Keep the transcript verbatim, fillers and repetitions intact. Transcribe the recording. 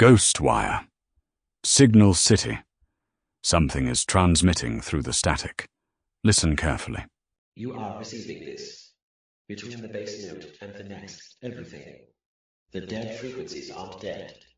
Ghost wire. Signal City. Something is transmitting through the static. Listen carefully. You are receiving this. Between the base node and the next, everything. The dead frequencies aren't dead.